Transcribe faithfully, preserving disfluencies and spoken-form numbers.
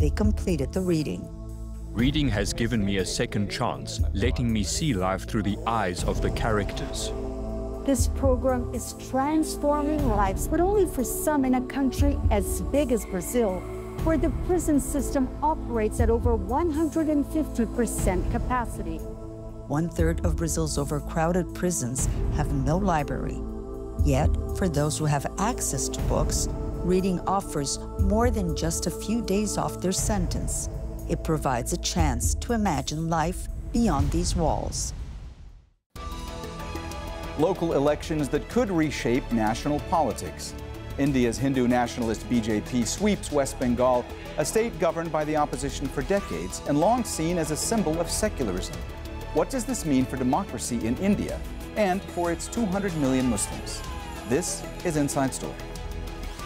they completed the reading. Reading has given me a second chance, letting me see life through the eyes of the characters. This program is transforming lives, but only for some in a country as big as Brazil, where the prison system operates at over one hundred fifty percent capacity. One-third of Brazil's overcrowded prisons have no library. Yet, for those who have access to books, reading offers more than just a few days off their sentence. It provides a chance to imagine life beyond these walls. Local elections that could reshape national politics. India's Hindu nationalist B J P sweeps West Bengal, a state governed by the opposition for decades and long seen as a symbol of secularism. What does this mean for democracy in India and for its two hundred million Muslims? This is Inside Story.